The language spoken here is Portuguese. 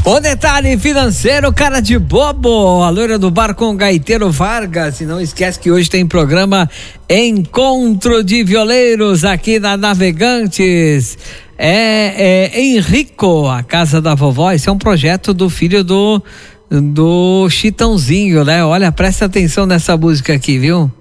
O detalhe financeiro, cara de bobo, a loira do bar com o Gaiteiro Vargas. E não esquece que hoje tem programa Encontro de Violeiros aqui na Navegantes. Henrico, a casa da vovó. Esse é um projeto do filho do Chitãozinho, né? Olha, presta atenção nessa música aqui, viu?